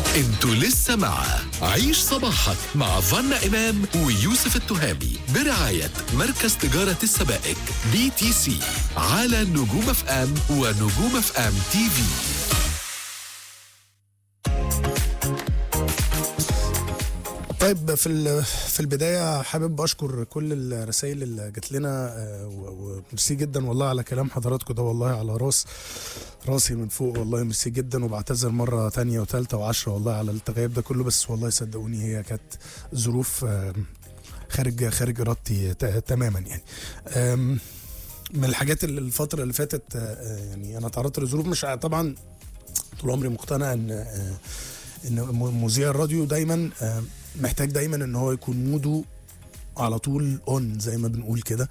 انتوا لسه مع عيش صباحك مع فانا إمام ويوسف التهامي برعاية مركز تجارة السبائك BTC على نجوم اف ام ونجوم اف ام تي في. طيب في البداية حابب أشكر كل الرسائل اللي جات لنا وميرسي جدا والله على كلام حضراتكم ده، والله على راسي من فوق، والله ميرسي جدا. وبعتذر مرة تانية وثالثة وعشرة والله على التغيب ده كله، بس والله صدقوني هي كانت ظروف خارج إرادتي تماما يعني. من الحاجات اللي الفترة اللي فاتت يعني أنا تعرضت لظروف، مش طبعا طول عمري مقتنع ان مذيع الراديو دايما محتاج دايما ان هو يكون موده على طول اون زي ما بنقول كده.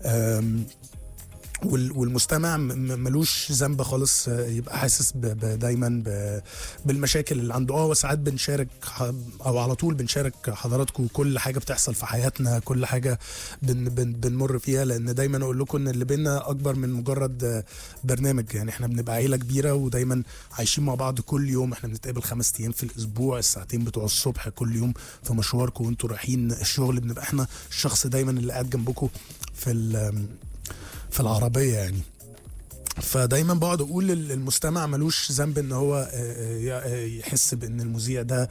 والمستمع ملوش ذنب خالص يبقى حاسس دايما بالمشاكل اللي عنده. وساعات بنشارك او على طول بنشارك حضراتكم كل حاجه بتحصل في حياتنا، كل حاجه بنمر فيها، لان دايما اقول لكم ان اللي بينا اكبر من مجرد برنامج. يعني احنا بنبقى عيله كبيره ودايما عايشين مع بعض كل يوم. احنا بنتقابل 5 ايام في الاسبوع، الساعتين بتوع الصبح كل يوم في مشواركم وانتوا رايحين الشغل. بنبقى احنا الشخص دايما اللي قاعد جنبكم في العربية يعني. فدايما بقعد اقول المستمع ملوش ذنب ان هو يحس بان المذيع ده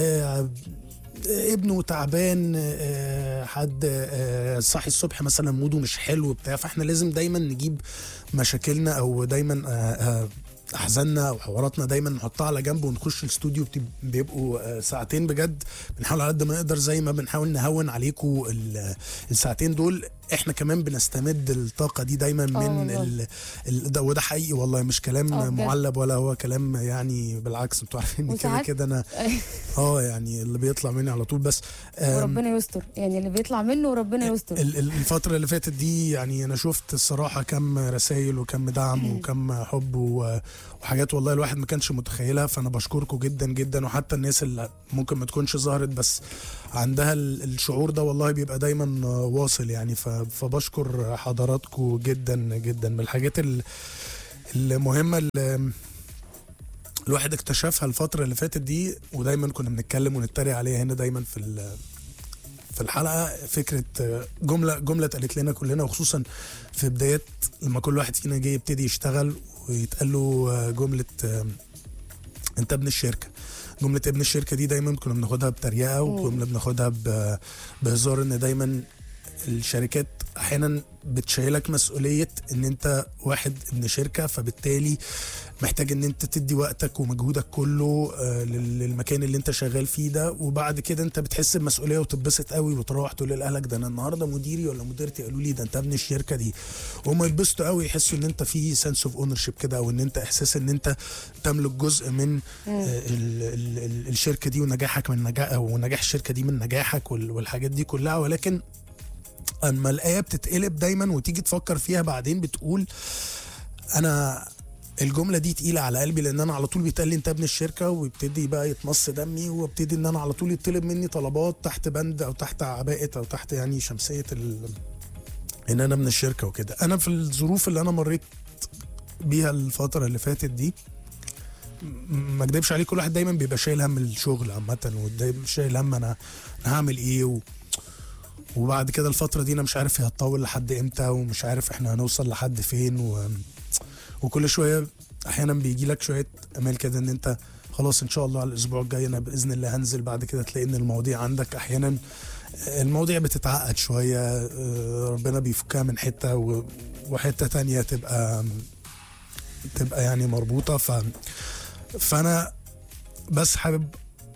ابنه تعبان، حد صاحي الصبح مثلا موده مش حلو بتاع. فاحنا لازم دايما نجيب مشاكلنا او دايما احزاننا او حواراتنا دايما نحطها على جنب ونخش الاستوديو. بيبقوا ساعتين بجد بنحاول على قد ما نقدر، زي ما بنحاول نهون عليكم الساعتين دول. احنا كمان بنستمد الطاقه دي دايما من وده حقيقي والله، مش كلام معلب ولا هو كلام يعني، بالعكس انتوا عارفين كده انا يعني اللي بيطلع مني على طول. بس وربنا يستر يعني اللي بيطلع منه وربنا يستر. الفتره اللي فاتت دي يعني انا شفت الصراحه كم رسائل وكم دعم وكم حب وحاجات والله الواحد ما كانش متخيلها. فانا بشكركم جدا جدا، وحتى الناس اللي ممكن ما تكونش ظهرت بس عندها الشعور ده والله بيبقى دايما واصل يعني. فبشكر حضراتكم جدا جدا. من الحاجات المهمة اللي الواحد اكتشفها الفترة اللي فاتت دي، ودايما كنا بنتكلم ونتريق عليها هنا دايما في الحلقة، فكرة جملة اتقالت لنا كلنا، وخصوصا في بدايات لما كل واحد فينا جاي يبتدي يشتغل ويتقال له جملة انت ابن الشركة. جملة ابن الشركة دي دايما كنا بناخدها بتريقة، وكنا بناخدها بهزار، ان دايما الشركات احيانا بتشيلك مسؤولية ان انت واحد ابن شركة، فبالتالي محتاج ان انت تدي وقتك ومجهودك كله للمكان اللي انت شغال فيه ده. وبعد كده انت بتحس بمسؤولية وتتبسط قوي وتروح تقول لاهلك ده انا النهارده مديري ولا مديرتي قالوا لي ده انت ابن الشركة دي، وهم يتبسطوا قوي، يحسوا ان انت في سنس اوف اونرشيب كده، او ان انت احساس ان انت تملك جزء من الشركة دي ونجاحك من نجاح، او نجاح الشركة دي من نجاحك والحاجات دي كلها. ولكن اما الآية بتتقلب دايما وتيجي تفكر فيها بعدين بتقول انا الجملة دي تقيلة على قلبي، لان انا على طول بيتقال لي انت ابن الشركة، ويبتدي بقى يتمص دمي، وابتدي ان انا على طول يطلب مني طلبات تحت بند او تحت عباءة او تحت يعني شمسية ان انا من الشركة وكده. انا في الظروف اللي انا مريت بيها الفترة اللي فاتت دي، ما اكدبش عليك، كل واحد دايما بيبقى شايل هم الشغل عامة، ودايما شايل هم انا هعمل ايه وبعد كده الفترة دي انا مش عارف هي هتطول لحد امتى، ومش عارف احنا هنوصل لحد فين وكل شوية احيانا بيجي لك شوية امال كده ان انت خلاص ان شاء الله على الاسبوع الجاي انا باذن الله هنزل. بعد كده تلاقي ان المواضيع عندك احيانا المواضيع بتتعقد شوية، ربنا بيفكها من حتة وحتة تانية تبقى يعني مربوطة. فانا بس حابب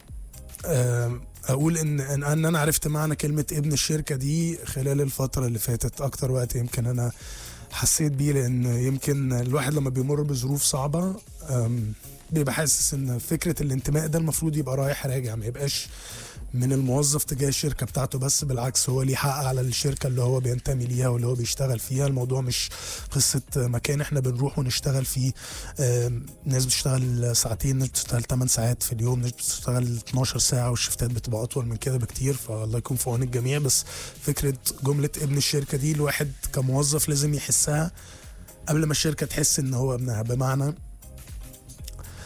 اقول ان انا عرفت معنى كلمة ابن الشركة دي خلال الفترة اللي فاتت. اكتر وقت يمكن انا حسيت بيه، لان يمكن الواحد لما بيمر بظروف صعبة بيبقى حاسس ان فكرة الانتماء ده المفروض يبقى رايح راجع، ما يبقاش من الموظف تجاه الشركة بتاعته بس، بالعكس هو ليه حق على الشركة اللي هو بينتمي ليها واللي هو بيشتغل فيها. الموضوع مش قصة مكان احنا بنروح ونشتغل فيه. ناس بتشتغل ساعتين، ناس بتشتغل 8 ساعات في اليوم، ناس بتشتغل 12 ساعة، والشفتات بتبقى أطول من كده بكتير، فالله يكون في عون الجميع. بس فكرة جملة ابن الشركة دي الواحد كموظف لازم يحسها قبل ما الشركة تحس ان هو ابنها. بمعنى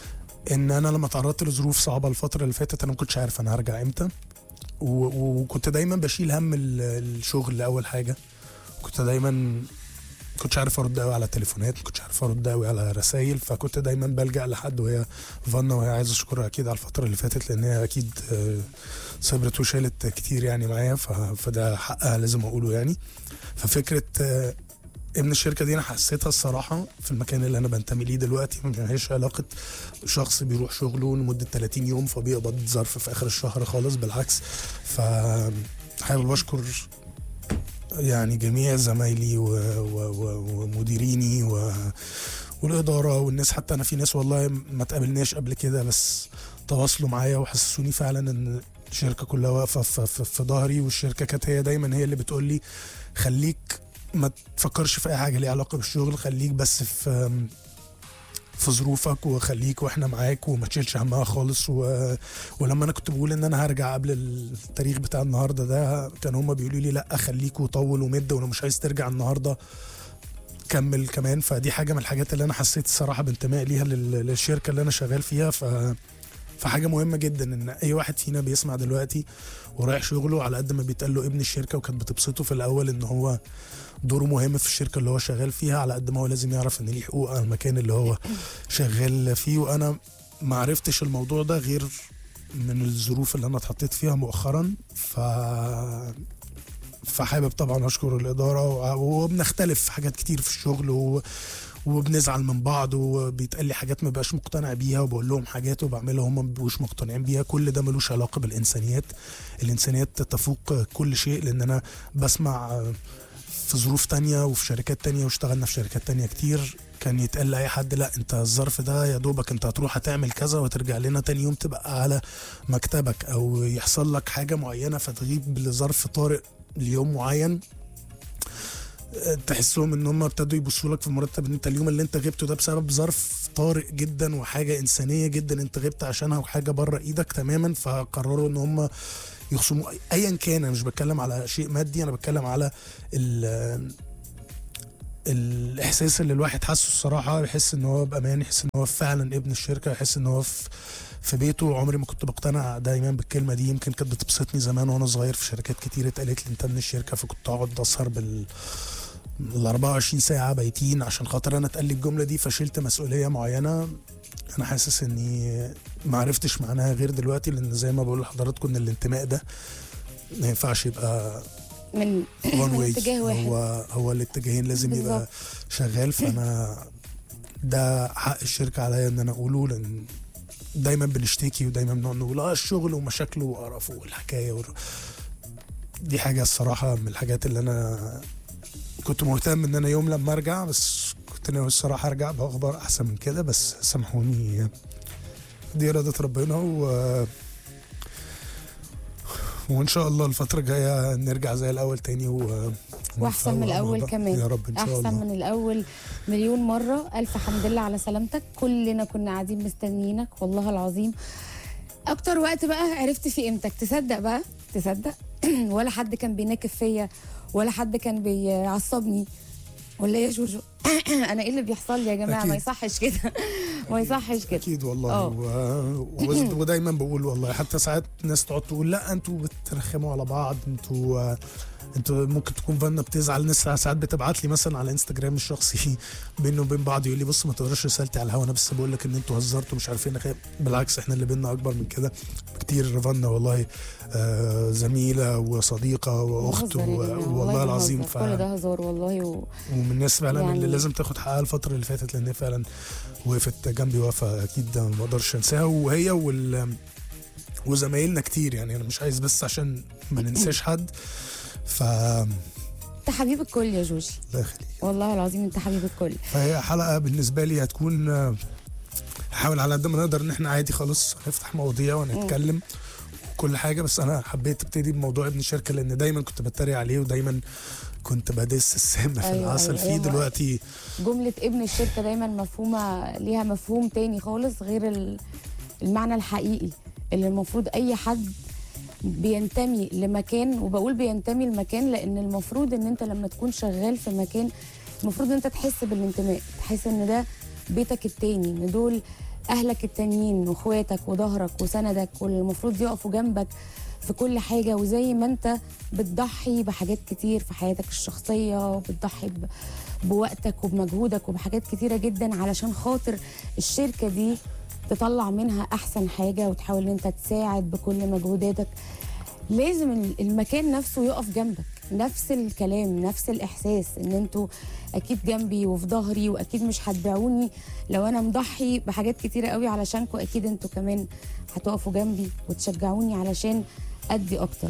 ان انا لما تعرضت لظروف صعبه الفتره اللي فاتت انا ما كنتش عارف انا هرجع امتى، وكنت دايما بشيل هم الشغل اول حاجه. كنت دايما كنتش عارف ارد قوي على تليفونات، كنتش عارف ارد قوي على رسائل، فكنت دايما بلجأ لحد، وهي فانا، وهي عايزه اشكرها اكيد على الفتره اللي فاتت، لان هي اكيد صبرت وشالت كتير يعني معايا، فده حقها لازم اقوله يعني. ففكره ابن الشركه دي انا حسيتها الصراحه في المكان اللي انا بنتمي ليه دلوقتي، ما هيش علاقه شخص بيروح شغله لمده 30 يوم فبيقبض ظرف في اخر الشهر خالص، بالعكس. فحابب اشكر يعني جميع زمايلي ومديريني والإدارة والناس. حتى أنا في ناس والله ما تقابلناش قبل كده بس تواصلوا معايا وحسسوني فعلا إن الشركة كلها واقفة في ظهري، والشركة كانت هي دايما هي اللي بتقول لي خليك ما تفكرش في أي حاجة ليها علاقة بالشغل، خليك بس في ظروفك وخليك واحنا معاك وما تشيلش همها خالص. ولما انا كنت بقول ان انا هرجع قبل التاريخ بتاع النهارده ده، كانوا هما بيقولوا لي لا خليك وطول ومد، ولو مش عايز ترجع النهارده كمل كمان. فدي حاجه من الحاجات اللي انا حسيت الصراحه بانتماء ليها للشركه اللي انا شغال فيها. فحاجه مهمه جدا ان اي واحد فينا بيسمع دلوقتي ورايح شغله، على قد ما بيتقال له ابن الشركه وكانت بتبسطه في الاول ان هو دوره مهم في الشركه اللي هو شغال فيها، على قد ما هو لازم يعرف ان ليه حقوق على المكان اللي هو شغال فيه. وانا ما عرفتش الموضوع ده غير من الظروف اللي انا اتحطيت فيها مؤخرا. فحابب طبعا اشكر الاداره، وبنختلف في حاجات كتير في الشغل وبنزعل من بعض، وبيتقال لي حاجات ما بقاش مقتنع بيها، وبقول لهم حاجات وبعملها هم ما بيبقوش مقتنعين بيها. كل ده ملوش علاقه بالانسانيات، الانسانيات تفوق كل شيء. لان انا بسمع في ظروف تانية وفي شركات تانية، واشتغلنا في شركات تانية كتير، كان يتقال لأي حد لا انت الظرف ده يا دوبك انت هتروح هتعمل كذا وترجع لنا تاني يوم تبقى على مكتبك، او يحصل لك حاجة معينة فتغيب لظرف طارئ ليوم معين، تحسهم ان هم ابتدوا يبصوا لك في المرتب ان انت اليوم اللي انت غبته ده بسبب ظرف طارئ جدا وحاجة انسانية جدا انت غبت عشانها وحاجة بره ايدك تماما. فقرروا ان هم يخصموا ايا كان. انا مش بتكلم على شيء مادي، انا بتكلم على الاحساس اللي الواحد حاسه الصراحه، يحس ان هو بامان، يحس ان هو فعلا ابن الشركه، يحس ان هو في بيته. عمري ما كنت بقتنع دايما بالكلمه دي، يمكن كانت بتبسطني زمان وانا صغير في شركات كتير اتقالت لي انت ابن الشركه، فكنت اقعد اسهر ال 24 ساعه بايتين عشان خاطر انا اتقال لي الجمله دي، فشلت مسؤوليه معينه. انا حاسس اني ما عرفتش معناها غير دلوقتي، لان زي ما بقول لحضراتكم ان الانتماء ده ما ينفعش يبقى من اتجاه واحد، هو الاتجاهين لازم بالزبط. يبقى شغال. فانا ده حق الشركه عليا ان انا اقوله، لان دايما بنشتكي ودايما بنقعد نقول الشغل ومشاكله وقرفه والحكايه دي حاجه الصراحه من الحاجات اللي انا كنت مهتم ان انا يوم لما ارجع، بس كنت ناوي الصراحه ارجع باخبار احسن من كده. بس سامحوني، دي اراده ربنا، وان شاء الله الفتره الجايه نرجع زي الاول تاني واحسن من الاول كمان يا رب ان شاء الله. احسن من الاول مليون مره. الف حمد لله على سلامتك، كلنا كنا قاعدين مستنيينك والله العظيم. اكتر وقت بقى عرفت فيه قيمتك، تصدق بقى تصدق ولا حد كان بيناكف فيا ولا حد كان بيعصبني ولا يا جوجو انا ايه اللي بيحصل لي يا جماعه؟ أكيد. ما يصحش كده ما يصحش كده اكيد والله. ودايما بقول والله، حتى ساعات ناس تقعد تقول لا انتوا بترخموا على بعض، انتوا ممكن تكون فانا بتزعل. ناس ساعات بتبعت لي مثلا على انستجرام الشخصي بينه وبين بعض يقول لي بص ما تقدرش رسالتي على الهوا، انا بس بقول لك ان انتوا هزرتوا مش عارفين. بالعكس احنا اللي بينا اكبر من كده كتير. فانا والله زميله وصديقه واخت والله العظيم. كل ده هزار والله ومن الناس فعلا يعني اللي لازم تاخد حقها الفتره اللي فاتت، لان فعلا وقفت جنبي وقفه اكيد ما اقدرش انساها. وهي وزمايلنا كتير يعني، انا مش عايز بس عشان ما ننساش حد. انت حبيب الكل يا جوجي، الله يخليك والله العظيم انت حبيب الكل. فهي حلقه بالنسبه لي هتكون هحاول على قد ما نقدر ان احنا عادي خالص نفتح مواضيع ونتكلم وكل حاجه. بس انا حبيت ابتدي بموضوع ابن الشركه لان دايما كنت بتريق عليه ودايما كنت بدس السم في العسل فيه. دلوقتي جمله ابن الشركه دايما مفهومه ليها مفهوم تاني خالص غير المعنى الحقيقي اللي المفروض اي حد بينتمي لمكان. وبقول بينتمي لمكان لان المفروض ان انت لما تكون شغال في مكان المفروض ان انت تحس بالانتماء، تحس ان ده بيتك التاني، ان دول اهلك التانيين واخواتك وظهرك وسندك، واللي المفروض يقفوا جنبك في كل حاجه. وزي ما انت بتضحي بحاجات كتير في حياتك الشخصيه، وبتضحي بوقتك وبمجهودك وبحاجات كتيره جدا علشان خاطر الشركه دي تطلع منها احسن حاجه، وتحاول ان انت تساعد بكل مجهوداتك، لازم المكان نفسه يقف جنبك. نفس الكلام، نفس الاحساس، ان انتوا اكيد جنبي وفي ظهري، واكيد مش هتبيعوني لو انا مضحي بحاجات كتيره قوي علشانكم. اكيد انتوا كمان هتقفوا جنبي وتشجعوني علشان ادي اكتر.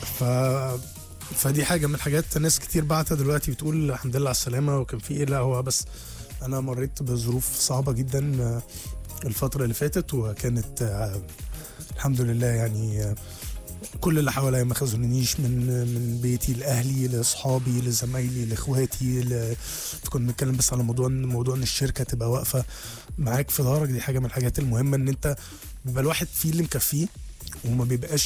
فدي حاجه من الحاجات. ناس كتير بعتها دلوقتي بتقول الحمد لله على السلامه وكان في ايه. لا، هو بس انا مريت بظروف صعبه جدا الفتره اللي فاتت، وكانت الحمد لله يعني كل اللي حواليا ما خذونيش، من بيتي لاهلي لاصحابي لزمايلي لاخواتي كنا بنتكلم بس على موضوع ان الشركه تبقى واقفه معاك في ظهرك. دي حاجه من الحاجات المهمه، ان انت بيبقى الواحد فيه اللي مكفيه، وما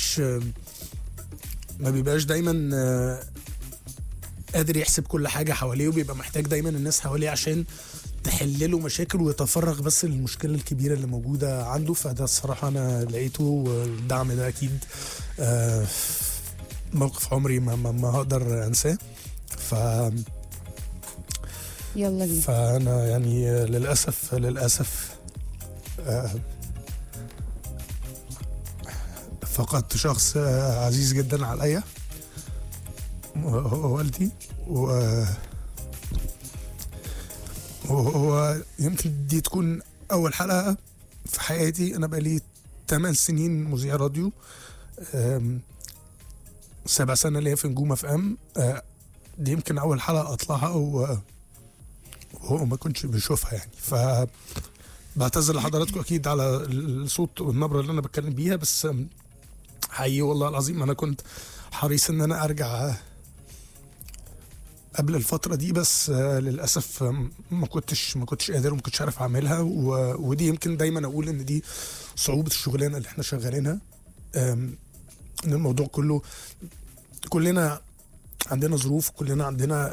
بيبقاش دايما قادر يحسب كل حاجه حواليه، وبيبقى محتاج دايما الناس حواليه عشان تحلله مشاكل ويتفرغ بس للمشكله الكبيره اللي موجوده عنده. فده الصراحه انا لقيته، والدعم ده اكيد موقف عمري ما هقدر انساه. يلا بينا. فانا يعني للاسف فقدت شخص عزيز جدا عليا، هو والدي. وهو يمكن دي تكون أول حلقة في حياتي. أنا بقالي 8 سنين مذيع راديو، 7 سنة ليا في نجوم اف ام. دي يمكن أول حلقة أطلعها وهو ما كنتش بيشوفها يعني. بعتذر لحضراتكم أكيد على الصوت والنبرة اللي أنا بتكلم بيها، بس حقيقي والله العظيم أنا كنت حريص إن أنا أرجع قبل الفترة دي، بس للأسف ما كنتش قادر وما كنتش عارف أعملها. ودي يمكن دايما أقول إن دي صعوبة الشغلانة اللي احنا شغالينها، إن الموضوع كلنا عندنا ظروف، كلنا عندنا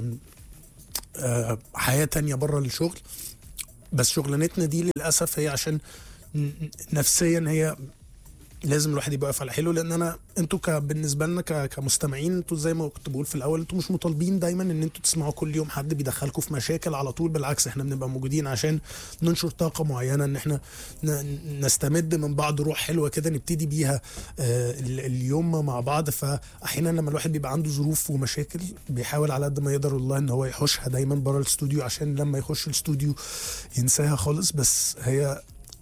حياة تانية بره الشغل، بس شغلانتنا دي للأسف هي عشان نفسيا هي لازم الواحد يبقى واقف على حيله. لان انتوا بالنسبه لنا كمستمعين، انتوا زي ما كنت بقول في الاول، انتوا مش مطالبين دايما ان انتوا تسمعوا كل يوم حد بيدخلكم في مشاكل على طول. بالعكس، احنا بنبقى موجودين عشان ننشر طاقه معينه، ان احنا نستمد من بعض روح حلوه كده نبتدي بيها اليوم مع بعض. فاحيانا لما الواحد بيبقى عنده ظروف ومشاكل بيحاول على قد ما يقدر والله ان هو يحوشها دايما بره الاستوديو، عشان لما يخش الاستوديو ينساها خالص. بس هي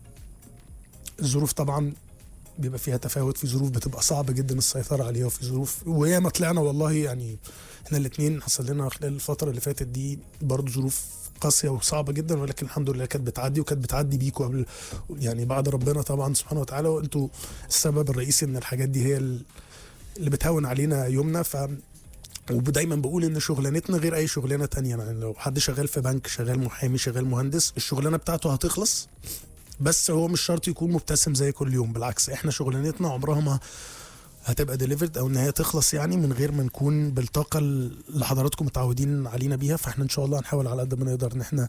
الظروف طبعا بيبقى فيها تفاوت، في ظروف بتبقى صعبة جدا السيطرة عليها، وفي ظروف وهي ما طلعنا والله يعني احنا الاثنين حصل لنا خلال الفترة اللي فاتت دي برضو ظروف قاسية وصعبة جدا، ولكن الحمد لله كانت بتعدي، وكانت بتعدي بيكوا قبل يعني بعد ربنا طبعا سبحانه وتعالى. وانتوا السبب الرئيسي ان الحاجات دي هي اللي بتهون علينا يومنا. ودايما بقول ان شغلانتنا غير اي شغلانة تانية. يعني لو حد شغال في بنك، شغال محامي، شغال مهندس، الشغلانة بتاعته هتخلص، بس هو مش شرط يكون مبتسم زي كل يوم. بالعكس، احنا شغلانتنا عمرها ما هتبقى ديليفرد او ان هي تخلص يعني من غير ما نكون بالطاقه اللي حضراتكم متعودين علينا بيها. فاحنا ان شاء الله هنحاول على قد ما نقدر ان احنا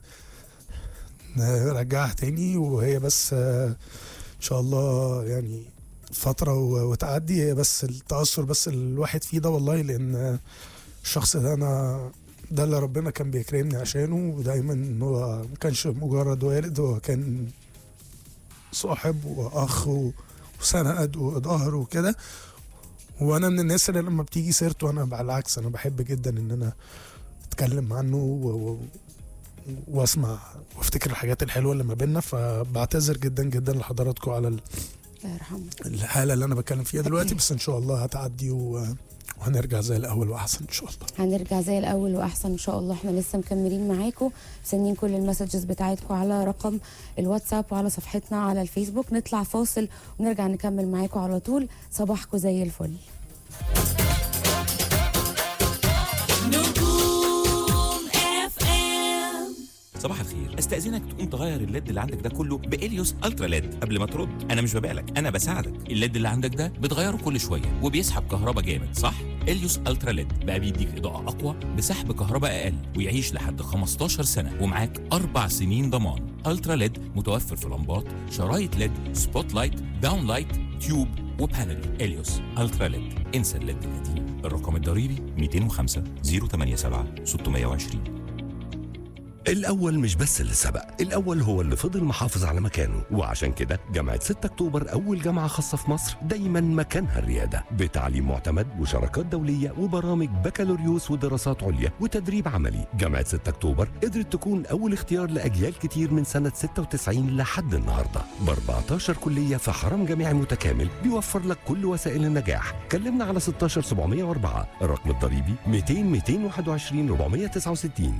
نرجعها تاني، وهي بس ان شاء الله يعني فتره وتعدي. هي بس التاثر بس الواحد فيه ده والله، لان الشخص ده ده اللي ربنا كان بيكرمني عشانه، ودايما هو ما كانش مجرد والد، هو كان صاحب واخ وسند وظهر وكده. وانا من الناس اللي لما بتيجي سيرته انا بالعكس انا بحب جدا ان انا اتكلم عنه واسمع وافتكر الحاجات الحلوه اللي ما بيننا. فبعتذر جدا جدا لحضراتكم على الحاله اللي انا بتكلم فيها دلوقتي، بس ان شاء الله هتعدي وهنرجع زي الاول واحسن ان شاء الله. هنرجع زي الاول واحسن ان شاء الله. احنا لسه مكملين معاكم، مستنيين كل المسجز بتاعتكم على رقم الواتساب وعلى صفحتنا على الفيسبوك. نطلع فاصل ونرجع نكمل معاكم على طول. صباحكم زي الفل. صباح الخير، استاذنك تقوم تغير الليد اللي عندك ده كله بإليوس الترا ليد. قبل ما ترد، انا مش ببيعلك، انا بساعدك. الليد اللي عندك ده بتغيره كل شويه وبيسحب كهرباء جامد، صح؟ إليوس الترا ليد بقى بيديك اضاءه اقوى بسحب كهرباء اقل، ويعيش لحد 15 سنه، ومعاك 4 سنين ضمان. الترا ليد متوفر في لمبات، شرايط ليد، سبوت لايت، داون لايت، تيوب وبانل. اليوس الترا ليد. انسى الليد القديم. الرقم الضريبي 205 087 620. الأول مش بس اللي سبق، الأول هو اللي فضل محافظ على مكانه، وعشان كده جامعة 6 أكتوبر أول جامعة خاصة في مصر دايما مكانها الريادة، بتعليم معتمد وشراكات دولية وبرامج بكالوريوس ودراسات عليا وتدريب عملي. جامعة 6 أكتوبر قدرت تكون أول اختيار لأجيال كتير من سنة 96 لحد النهاردة، ب 14 كلية في حرم جامعي متكامل بيوفر لك كل وسائل النجاح. كلمنا على 16704، الرقم الضريبي 200 221 469.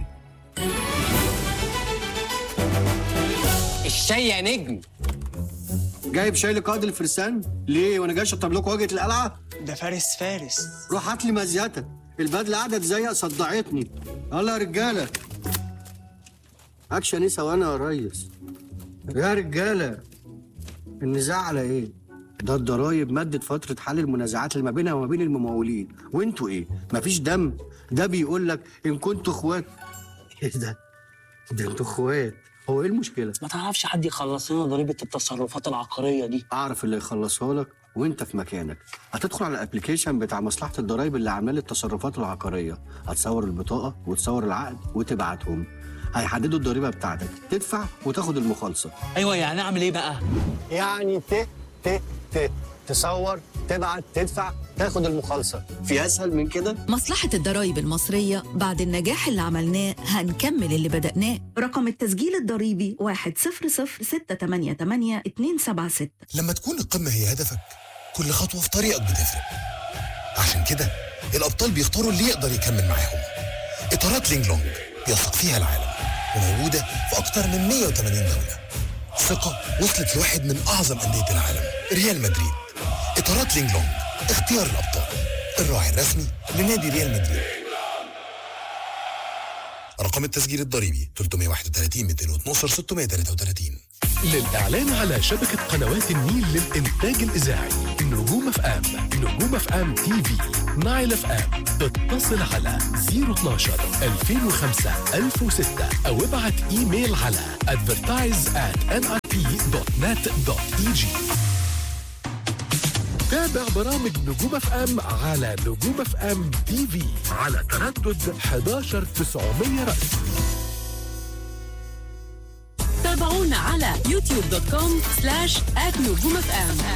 الشاي يا نجم. جايب شاي لقائد الفرسان ليه وانا جاي اشطب لكم واجهه القلعه؟ ده فارس. روح هات لي مزيتك، البدله قعدت زيق صدعتني. يلا يا رجاله. اكشن ايه ثواني يا ريس؟ يا رجاله النزاع على ايه؟ ده الضرايب مدت فتره حل المنازعات اللي ما بينها وما بين الممولين، وانتوا ايه؟ مفيش دم؟ ده بيقول لك ان كنتوا اخوات. ايه ده انتوا اخوات. هو ايه المشكلة؟ ما تعرفش حد يخلص لنا ضريبة التصرفات العقارية دي؟ أعرف اللي يخلصها لك وأنت في مكانك. هتدخل على الأبليكيشن بتاع مصلحة الضرايب اللي عاملة لي التصرفات العقارية، هتصور البطاقة وتصور العقد وتبعتهم. هيحددوا الضريبة بتاعتك، تدفع وتاخد المخالصة. أيوة، يعني أعمل إيه بقى؟ يعني تصور، تبعت، تدفع، تاخد المخالصة. في أسهل من كده؟ مصلحة الضرايب المصرية بعد النجاح اللي عملناه هنكمل اللي بدأناه. رقم التسجيل الضريبي 100688276. لما تكون القمة هي هدفك، كل خطوة في طريقك بتفرق. عشان كده الأبطال بيختاروا اللي يقدر يكمل معاهم. إطارات لينج لونج بيثق فيها العالم وموجودة في أكتر من 180 دولة. ثقة وصلت لواحد من أعظم أندية العالم، ريال مدريد. إطارات لينج لونج، اختيار الأبطال، الراعي الرسمي لنادي ريال مدريد. رقم التسجيل الضريبي 331 212 633. للإعلان على شبكة قنوات النيل للإنتاج الإذاعي نجوم اف ام، نجوم اف ام تي في، نايل اف ام، اتصل على 012 2005 1006 أو ابعت إيميل على advertise@nrp.net.eg. تابع برامج نجوم اف ام على نجوم اف ام تي في على تردد 11900 رأس. تابعونا على youtube.com/@نجوم اف ام.